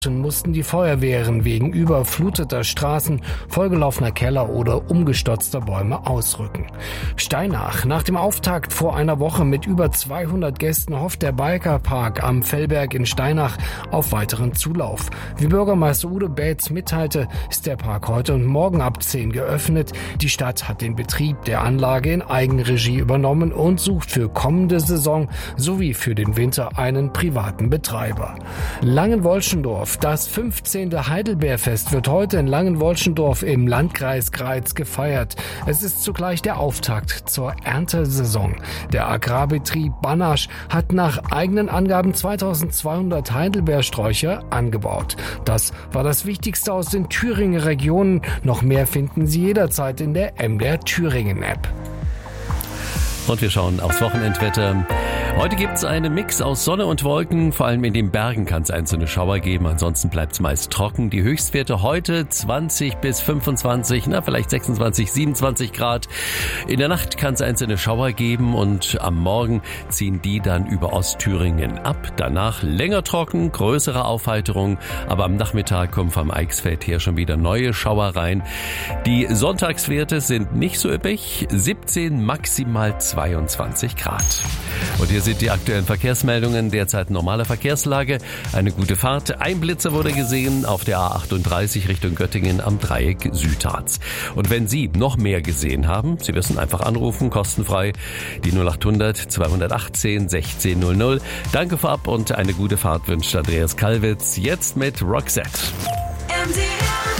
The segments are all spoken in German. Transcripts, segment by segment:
mussten die Feuerwehren wegen überfluteter Straßen, vollgelaufener Keller oder umgestotzter Bäume ausrücken. Steinach. Nach dem Auftakt vor einer Woche mit über 200 Gästen hofft der Bikerpark am Fellberg in Steinach auf weiteren Zulauf. Wie Bürgermeister Udo Baetz mitteilte, ist der Park heute und morgen ab 10 geöffnet. Die Stadt hat den Betrieb der Anlage in Eigenregie übernommen und sucht für kommende Saison sowie für den Winter einen privaten Betreiber. Langenwolschendorf. Das 15. Heidelbeerfest wird heute in Langenwolschendorf im Landkreis Greiz gefeiert. Es ist zugleich der Auftakt zur Erntesaison. Der Agrarbetrieb Bannasch hat nach eigenen Angaben 2200 Heidelbeersträucher angebaut. Das war das Wichtigste aus den Thüringer Regionen. Noch mehr finden Sie jederzeit in der MDR Thüringen App. Und wir schauen aufs Wochenendwetter. Heute gibt es einen Mix aus Sonne und Wolken. Vor allem in den Bergen kann es einzelne Schauer geben. Ansonsten bleibt es meist trocken. Die Höchstwerte heute 20 bis 25, vielleicht 26, 27 Grad. In der Nacht kann es einzelne Schauer geben und am Morgen ziehen die dann über Ostthüringen ab. Danach länger trocken, größere Aufheiterung. Aber am Nachmittag kommen vom Eichsfeld her schon wieder neue Schauer rein. Die Sonntagswerte sind nicht so üppig. 17, maximal 22 Grad. Und hier sind die aktuellen Verkehrsmeldungen. Derzeit normale Verkehrslage. Eine gute Fahrt. Ein Blitzer wurde gesehen auf der A38 Richtung Göttingen am Dreieck Südharz. Und wenn Sie noch mehr gesehen haben, Sie müssen einfach anrufen, kostenfrei. Die 0800 218 1600. Danke vorab und eine gute Fahrt wünscht Andreas Kalwitz. Jetzt mit Roxette.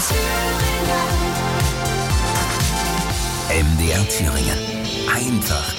MDR Thüringen. Einfach